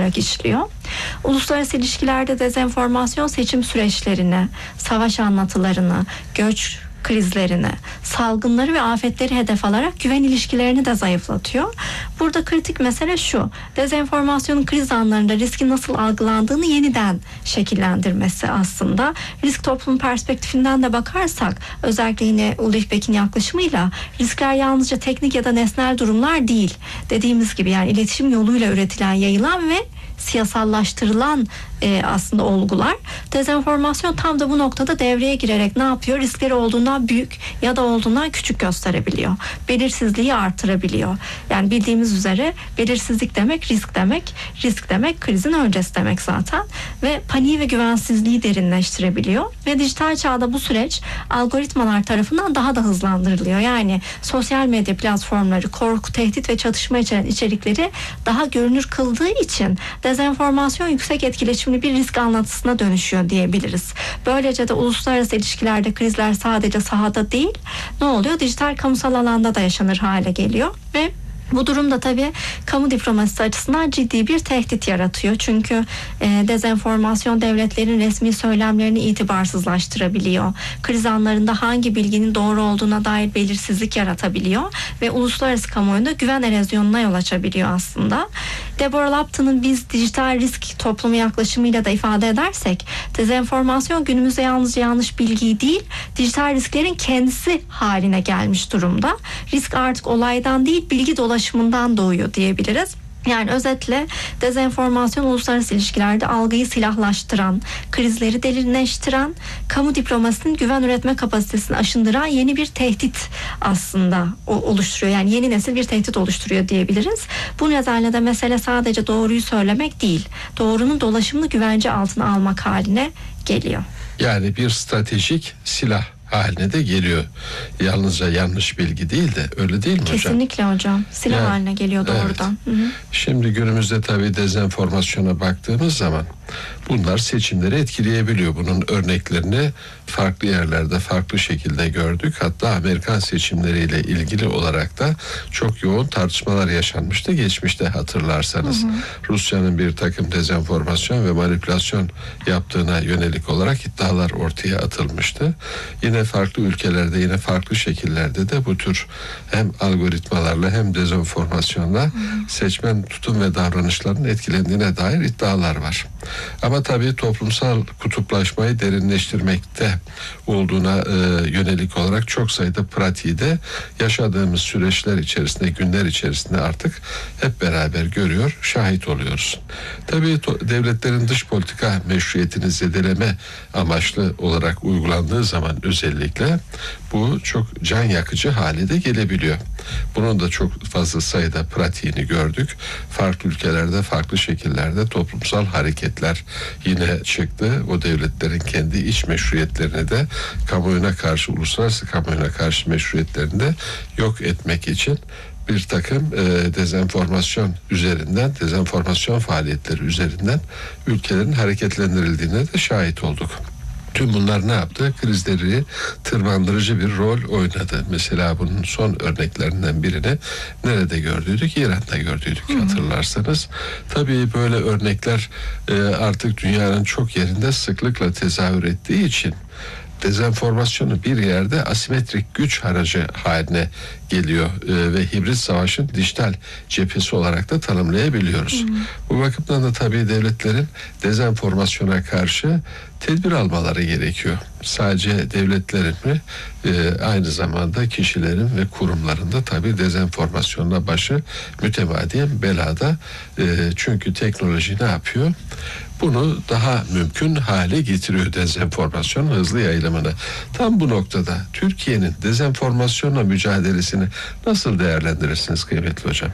olarak işliyor. Uluslararası ilişkilerde dezenformasyon seçim süreçlerini, savaş anlatılarını, göç krizlerini, salgınları ve afetleri hedef alarak güven ilişkilerini de zayıflatıyor. Burada kritik mesele şu: dezenformasyonun kriz anlarında riskin nasıl algılandığını yeniden şekillendirmesi aslında. Risk toplum perspektifinden de bakarsak, özellikle yine Ulrich Beck'in yaklaşımıyla, riskler yalnızca teknik ya da nesnel durumlar değil. Dediğimiz gibi yani iletişim yoluyla üretilen, yayılan ve siyasallaştırılan aslında olgular. Dezenformasyon tam da bu noktada devreye girerek ne yapıyor? Riskleri olduğundan büyük ya da olduğundan küçük gösterebiliyor. Belirsizliği artırabiliyor. Yani bildiğimiz üzere belirsizlik demek risk demek. Risk demek krizin öncesi demek zaten. Ve paniği ve güvensizliği derinleştirebiliyor. Ve dijital çağda bu süreç algoritmalar tarafından daha da hızlandırılıyor. Yani sosyal medya platformları korku, tehdit ve çatışma içeren içerikleri daha görünür kıldığı için dezenformasyon yüksek etkileşimli bir risk anlatısına dönüşüyor diyebiliriz. Böylece de uluslararası ilişkilerde krizler sadece sahada değil, ne oluyor? Dijital kamusal alanda da yaşanır hale geliyor ve bu durumda tabii kamu diplomasisi açısından ciddi bir tehdit yaratıyor. Çünkü dezenformasyon devletlerin resmi söylemlerini itibarsızlaştırabiliyor. Kriz anlarında hangi bilginin doğru olduğuna dair belirsizlik yaratabiliyor ve uluslararası kamuoyunda güven erozyonuna yol açabiliyor aslında. Deborah Lapton'un biz dijital risk toplumu yaklaşımıyla da ifade edersek, dezenformasyon günümüzde yalnızca yanlış bilgiyi değil, dijital risklerin kendisi haline gelmiş durumda. Risk artık olaydan değil, bilgi dolaşımından doğuyor diyebiliriz. Yani özetle dezenformasyon uluslararası ilişkilerde algıyı silahlaştıran, krizleri derinleştiren, kamu diplomasisinin güven üretme kapasitesini aşındıran yeni bir tehdit aslında oluşturuyor. Yani yeni nesil bir tehdit oluşturuyor diyebiliriz. Bu nedenle de mesele sadece doğruyu söylemek değil, doğrunun dolaşımını güvence altına almak haline geliyor. Yani bir stratejik silah haline de geliyor. Yalnızca yanlış bilgi değil de, öyle değil mi hocam? Kesinlikle hocam. Silah yani, haline geliyor doğrudan. Evet. Şimdi günümüzde tabii dezenformasyona baktığımız zaman bunlar seçimleri etkileyebiliyor. Bunun örneklerini farklı yerlerde farklı şekilde gördük. Hatta Amerikan seçimleriyle ilgili olarak da çok yoğun tartışmalar yaşanmıştı geçmişte, hatırlarsanız. Rusya'nın bir takım dezenformasyon ve manipülasyon yaptığına yönelik olarak iddialar ortaya atılmıştı. Yine farklı ülkelerde, yine farklı şekillerde de bu tür hem algoritmalarla hem dezenformasyonla seçmen tutum ve davranışlarının etkilendiğine dair iddialar var. Ama tabii toplumsal kutuplaşmayı derinleştirmekte olduğuna yönelik olarak çok sayıda pratiği de yaşadığımız süreçler içerisinde, günler içerisinde artık hep beraber görüyor, şahit oluyoruz. Tabii devletlerin dış politika meşruiyetini zedeleme amaçlı olarak uygulandığı zaman özellikle bu çok can yakıcı hale de gelebiliyor. Bunun da çok fazla sayıda pratiğini gördük. Farklı ülkelerde, farklı şekillerde toplumsal hareketler yine çıktı. O devletlerin kendi iç meşruiyetlerini de kamuoyuna karşı, uluslararası kamuoyuna karşı meşruiyetlerini de yok etmek için bir takım dezenformasyon üzerinden, dezenformasyon faaliyetleri üzerinden ülkelerin hareketlendirildiğine de şahit olduk. Tüm bunlar ne yaptı? Krizleri tırmandırıcı bir rol oynadı. Mesela bunun son örneklerinden birini nerede gördüydük? İran'da gördüydük, hatırlarsanız. Tabii böyle örnekler artık dünyanın çok yerinde sıklıkla tezahür ettiği için dezenformasyonu bir yerde asimetrik güç aracı haline geliyor ve hibrit savaşın dijital cephesi olarak da tanımlayabiliyoruz. Bu bakımdan da tabii devletlerin dezenformasyona karşı tedbir almaları gerekiyor. Sadece devletlerin mi? Aynı zamanda kişilerin ve kurumların da tabii dezenformasyonla başı mütemadiyen belada. Çünkü teknoloji ne yapıyor? Bunu daha mümkün hale getiriyor, dezenformasyonun hızlı yayılımını. Tam bu noktada Türkiye'nin dezenformasyonla mücadelesini nasıl değerlendirirsiniz kıymetli hocam?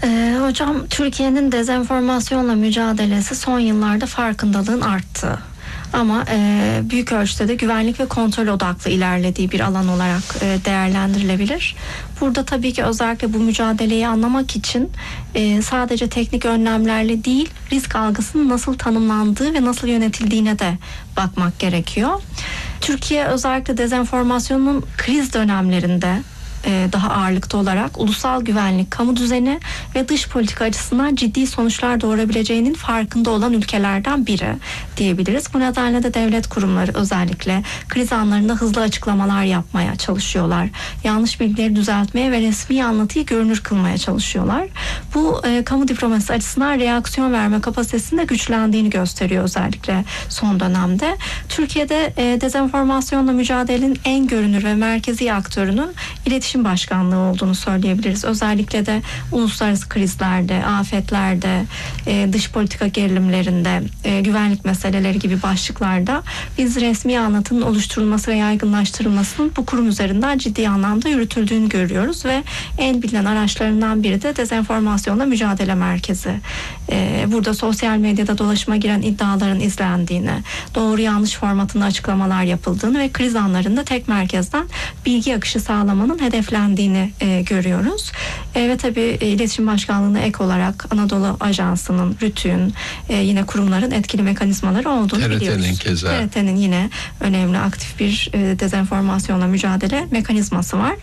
Hocam, Türkiye'nin dezenformasyonla mücadelesi son yıllarda farkındalığın arttığı ama büyük ölçüde de güvenlik ve kontrol odaklı ilerlediği bir alan olarak değerlendirilebilir. Burada tabii ki özellikle bu mücadeleyi anlamak için sadece teknik önlemlerle değil, risk algısının nasıl tanımlandığı ve nasıl yönetildiğine de bakmak gerekiyor. Türkiye özellikle dezenformasyonun kriz dönemlerinde daha ağırlıkta olarak ulusal güvenlik, kamu düzeni ve dış politika açısından ciddi sonuçlar doğurabileceğinin farkında olan ülkelerden biri diyebiliriz. Bu nedenle de devlet kurumları özellikle kriz anlarında hızlı açıklamalar yapmaya çalışıyorlar. Yanlış bilgileri düzeltmeye ve resmi anlatıyı görünür kılmaya çalışıyorlar. Bu kamu diplomasisi açısından reaksiyon verme kapasitesinin de güçlendiğini gösteriyor özellikle son dönemde. Türkiye'de dezenformasyonla mücadelenin en görünür ve merkezi aktörünün iletişim başkanlığı olduğunu söyleyebiliriz. Özellikle de uluslararası krizlerde, afetlerde, dış politika gerilimlerinde, güvenlik meseleleri gibi başlıklarda biz resmi anlatının oluşturulması ve yaygınlaştırılmasının bu kurum üzerinden ciddi anlamda yürütüldüğünü görüyoruz ve en bilinen araçlarından biri de dezenformasyonla mücadele merkezi. Burada sosyal medyada dolaşıma giren iddiaların izlendiğini, doğru yanlış formatında açıklamalar yapıldığını ve kriz anlarında tek merkezden bilgi akışı sağlamanın hedeflendiğini görüyoruz. Ve tabii iletişim başkanlığına ek olarak Anadolu Ajansı'nın, RTÜK'ün, yine kurumların etkili mekanizmaları olduğunu biliyoruz. TRT'nin yine önemli aktif bir dezenformasyonla mücadele mekanizması var.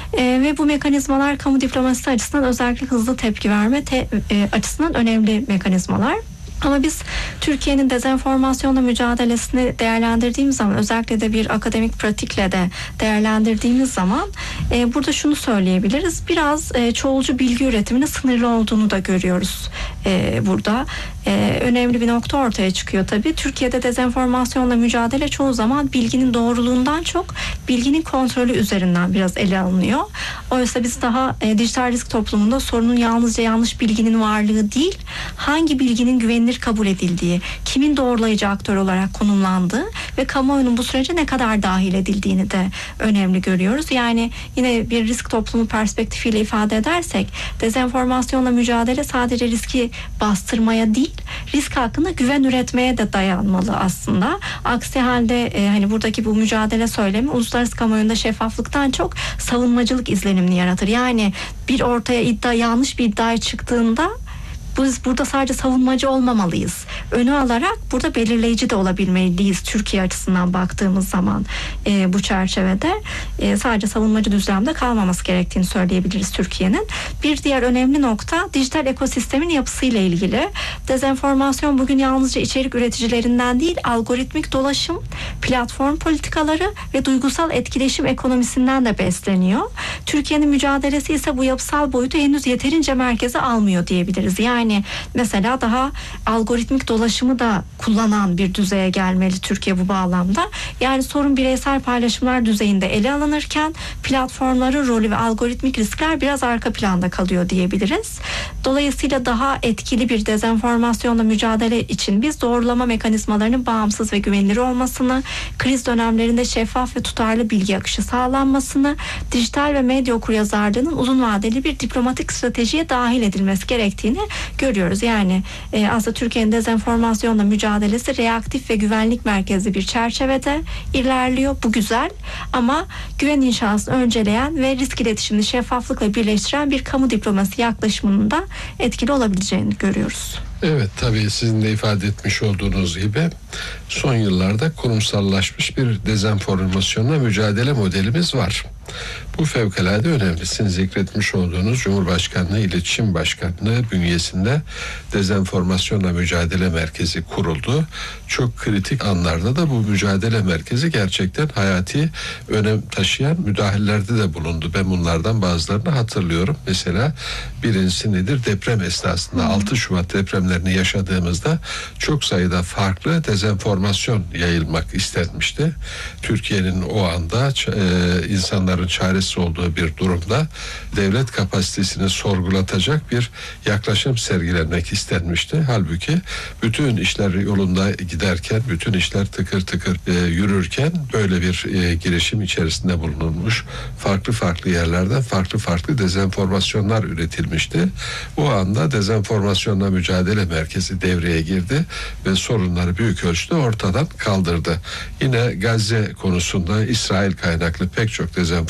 Ve bu mekanizmalar kamu diplomasisi açısından özellikle hızlı tepki verme açısından önemli mekanizmalar. Ama biz Türkiye'nin dezenformasyonla mücadelesini değerlendirdiğimiz zaman, özellikle de bir akademik pratikle de değerlendirdiğimiz zaman burada şunu söyleyebiliriz. Biraz çoğulcu bilgi üretiminin sınırlı olduğunu da görüyoruz burada. Önemli bir nokta ortaya çıkıyor tabii. Türkiye'de dezenformasyonla mücadele çoğu zaman bilginin doğruluğundan çok bilginin kontrolü üzerinden biraz ele alınıyor. Oysa biz daha dijital risk toplumunda sorunun yalnızca yanlış bilginin varlığı değil, hangi bilginin güvenilir kabul edildiği, kimin doğrulayıcı aktör olarak konumlandığı ve kamuoyunun bu sürece ne kadar dahil edildiğini de önemli görüyoruz. Yani yine bir risk toplumu perspektifiyle ifade edersek, dezenformasyonla mücadele sadece riski bastırmaya değil, risk hakkında güven üretmeye de dayanmalı aslında. Aksi halde hani buradaki bu mücadele söylemi uluslararası kamuoyunda şeffaflıktan çok savunmacılık izlenimini yaratır. Yani bir ortaya yanlış bir iddia çıktığında biz burada sadece savunmacı olmamalıyız. Önü alarak burada belirleyici de olabilmeliyiz Türkiye açısından baktığımız zaman bu çerçevede. Sadece savunmacı düzlemde kalmaması gerektiğini söyleyebiliriz Türkiye'nin. Bir diğer önemli nokta dijital ekosistemin yapısıyla ilgili. Dezenformasyon bugün yalnızca içerik üreticilerinden değil, algoritmik dolaşım, platform politikaları ve duygusal etkileşim ekonomisinden de besleniyor. Türkiye'nin mücadelesi ise bu yapısal boyutu henüz yeterince merkeze almıyor diyebiliriz. Yani mesela daha algoritmik dolaşımı da kullanan bir düzeye gelmeli Türkiye bu bağlamda. Yani sorun bireysel paylaşımlar düzeyinde ele alınırken platformların rolü ve algoritmik riskler biraz arka planda kalıyor diyebiliriz. Dolayısıyla daha etkili bir dezenformasyonla mücadele için biz doğrulama mekanizmalarının bağımsız ve güvenilir olmasını, kriz dönemlerinde şeffaf ve tutarlı bilgi akışı sağlanmasını, dijital ve medya okuryazarlığının uzun vadeli bir diplomatik stratejiye dahil edilmesi gerektiğini görüyoruz. Yani aslında Türkiye'nin dezenformasyonla mücadelesi reaktif ve güvenlik merkezli bir çerçevede ilerliyor. Bu güzel ama güven inşasını önceleyen ve risk iletişimini şeffaflıkla birleştiren bir kamu diplomasi yaklaşımının da etkili olabileceğini görüyoruz. Evet, tabii sizin de ifade etmiş olduğunuz gibi son yıllarda kurumsallaşmış bir dezenformasyonla mücadele modelimiz var. Bu fevkalade önemli. Sizin zikretmiş olduğunuz Cumhurbaşkanlığı İletişim Başkanlığı bünyesinde dezenformasyonla mücadele merkezi kuruldu. Çok kritik anlarda da bu mücadele merkezi gerçekten hayati önem taşıyan müdahalelerde de bulundu. Ben bunlardan bazılarını hatırlıyorum. Mesela birincisi nedir? Deprem esnasında 6 Şubat depremlerini yaşadığımızda çok sayıda farklı dezenformasyon yayılmak istenmişti. Türkiye'nin o anda insanların çaresiz olduğu bir durumda devlet kapasitesini sorgulatacak bir yaklaşım sergilenmek istenmişti. Halbuki bütün işler yolunda giderken, bütün işler tıkır tıkır yürürken böyle bir girişim içerisinde bulunulmuş. Farklı yerlerden farklı dezenformasyonlar üretilmişti. O anda dezenformasyonla mücadele merkezi devreye girdi ve sorunları büyük ölçüde ortadan kaldırdı. Yine Gazze konusunda İsrail kaynaklı pek çok dezenformasyon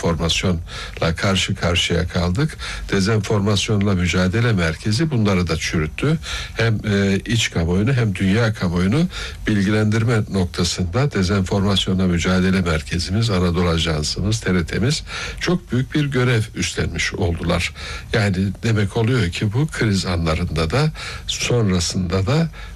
dezenformasyonla karşı karşıya kaldık. Dezenformasyonla mücadele merkezi bunları da çürüttü. Hem iç kamuoyunu hem dünya kamuoyunu bilgilendirme noktasında dezenformasyonla mücadele merkezimiz, Anadolu Ajansımız, TRT'miz çok büyük bir görev üstlenmiş oldular. Yani demek oluyor ki bu kriz anlarında da sonrasında da